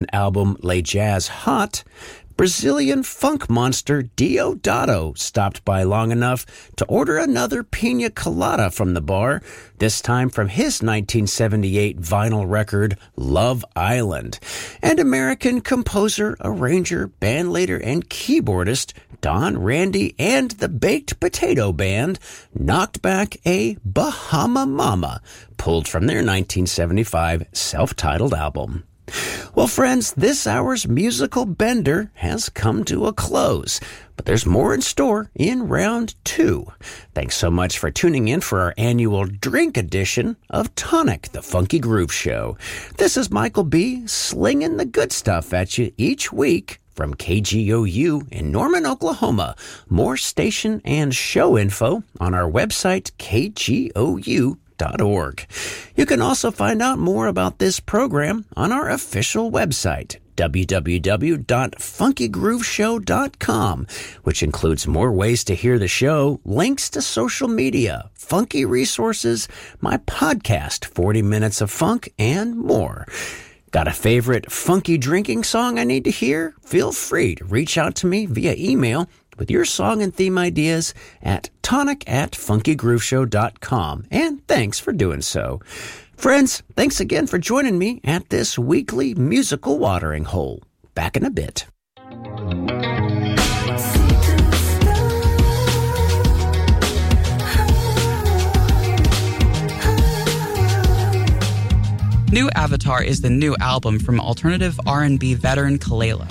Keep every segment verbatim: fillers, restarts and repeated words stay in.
album Le Jazz Hot, Brazilian funk monster Deodato stopped by long enough to order another pina colada from the bar, this time from his nineteen seventy-eight vinyl record Love Island. And American composer, arranger, bandleader, and keyboardist Don Randy and the Baked Potato Band knocked back a Bahama Mama, pulled from their nineteen seventy-five self-titled album. Well, friends, this hour's musical bender has come to a close, but there's more in store in round two. Thanks so much for tuning in for our annual drink edition of Tonic, the Funky Groove Show. This is Michael B. slinging the good stuff at you each week from K G O U in Norman, Oklahoma. More station and show info on our website, K G O U dot org. You can also find out more about this program on our official website, w w w dot funky groove show dot com, which includes more ways to hear the show, links to social media, funky resources, my podcast, forty minutes of Funk, and more. Got a favorite funky drinking song I need to hear? Feel free to reach out to me via email with your song and theme ideas at tonic at funky groove show dot com. And thanks for doing so. Friends, thanks again for joining me at this weekly musical watering hole. Back in a bit. New Avatar is the new album from alternative R and B veteran Kelela.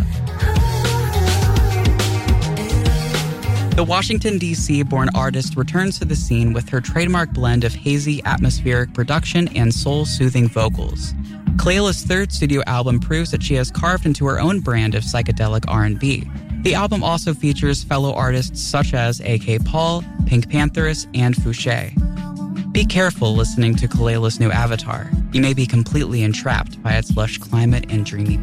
The Washington, D C-born artist returns to the scene with her trademark blend of hazy, atmospheric production and soul-soothing vocals. Kelela's third studio album proves that she has carved into her own brand of psychedelic R and B. The album also features fellow artists such as A K Paul, Pink Pantheress, and Fouché. Be careful listening to Kelela's new Avatar. You may be completely entrapped by its lush climate and dreamy